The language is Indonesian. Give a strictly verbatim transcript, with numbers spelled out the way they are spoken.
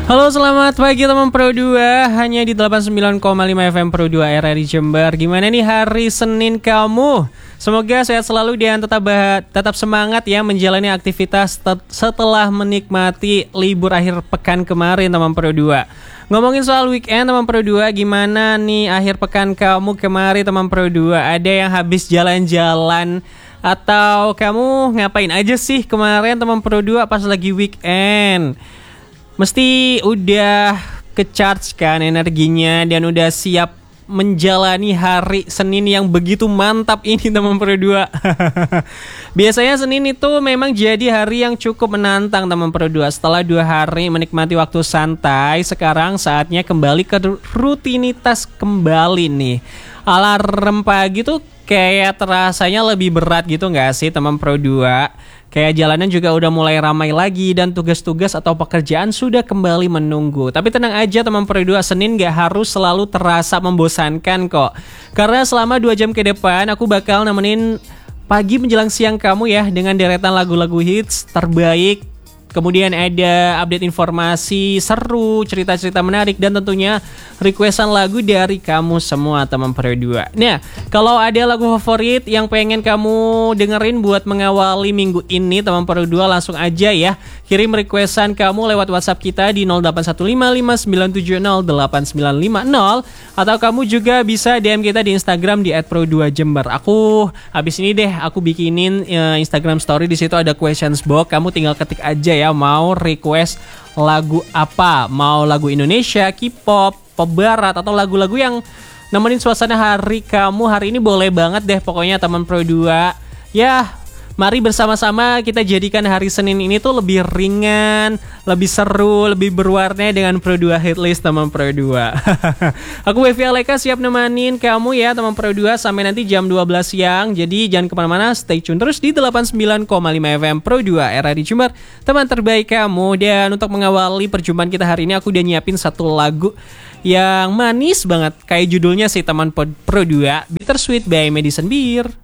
Halo, selamat pagi teman Pro dua. Hanya di delapan puluh sembilan koma lima F M Pro dua R R I Jember. Gimana nih hari Senin kamu? Semoga sehat selalu dan tetap bah- tetap semangat ya menjalani aktivitas tet- setelah menikmati libur akhir pekan kemarin teman Pro dua. Ngomongin soal weekend teman Pro dua, gimana nih akhir pekan kamu kemarin teman Pro dua? Ada yang habis jalan-jalan atau kamu ngapain aja sih kemarin teman Pro dua pas lagi weekend? Mesti udah ke-charge kan energinya dan udah siap menjalani hari Senin yang begitu mantap ini teman Pro dua. Biasanya Senin itu memang jadi hari yang cukup menantang teman Pro dua. Setelah dua hari menikmati waktu santai, sekarang saatnya kembali ke rutinitas kembali nih. Alarm pagi tuh kayak terasanya lebih berat gitu gak sih teman Pro dua? Kayak jalanan juga udah mulai ramai lagi dan tugas-tugas atau pekerjaan sudah kembali menunggu. Tapi tenang aja teman Pro dua, Senin gak harus selalu terasa membosankan kok. Karena selama dua jam ke depan aku bakal nemenin pagi menjelang siang kamu ya dengan deretan lagu-lagu hits terbaik. Kemudian ada update informasi seru, cerita-cerita menarik, dan tentunya requestan lagu dari kamu semua teman Pro dua. Nah, kalau ada lagu favorit yang pengen kamu dengerin buat mengawali minggu ini teman Pro dua, langsung aja ya kirim requestan kamu lewat WhatsApp kita di nol delapan satu lima lima sembilan tujuh nol delapan sembilan lima nol, atau kamu juga bisa D M kita di Instagram di et pro dua jember. Aku habis ini deh aku bikinin uh, Instagram story, di situ ada questions box. Kamu tinggal ketik aja ya mau request lagu apa, mau lagu Indonesia, K-pop, pop barat, atau lagu-lagu yang nemenin suasana hari kamu hari ini, boleh banget deh pokoknya teman Pro dua. Ya, mari bersama-sama kita jadikan hari Senin ini tuh lebih ringan, lebih seru, lebih berwarna dengan Pro dua Hitlist teman Pro dua. Aku Wevi Aleka siap nemanin kamu ya teman Pro dua sampai nanti jam dua belas siang. Jadi jangan kemana-mana, stay tune terus di delapan puluh sembilan koma lima F M Pro dua R R I Jember, teman terbaik kamu. Dan untuk mengawali perjumpaan kita hari ini, aku udah nyiapin satu lagu yang manis banget, kayak judulnya sih teman Pro dua, Bittersweet by Madison Beer.